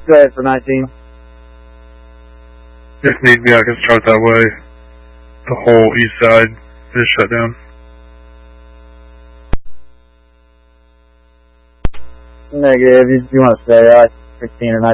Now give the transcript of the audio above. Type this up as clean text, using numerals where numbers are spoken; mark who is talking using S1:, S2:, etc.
S1: Go ahead for 19.
S2: If need be, I can start that way. The whole east side is shut down.
S1: Negative. You want to stay 16 or 19?